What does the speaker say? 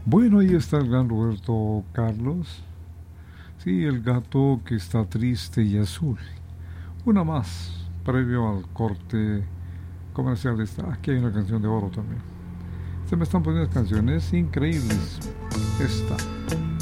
Bueno, ahí está el gran Roberto Carlos. Sí, el gato que está triste y azul. Una más, previo al corte comercial. Está. Aquí hay una canción de oro también. Se me están poniendo canciones increíbles. Esta.